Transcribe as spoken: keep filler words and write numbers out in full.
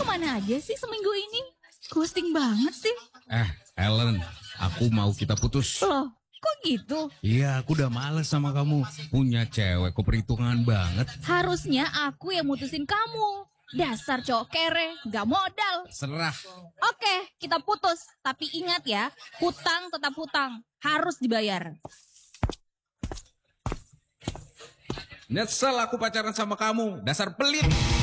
kemana aja sih seminggu ini? Ghosting banget sih. Eh, Ellen, aku mau kita putus. Loh, kok gitu? Iya, aku udah males sama kamu. Punya cewek kok perhitungan banget. Harusnya aku yang mutusin kamu. Dasar cowok kere, gak modal. Serah. Oke, kita putus. Tapi ingat ya, hutang tetap hutang. Harus dibayar. Nyesel aku pacaran sama kamu. Dasar pelit.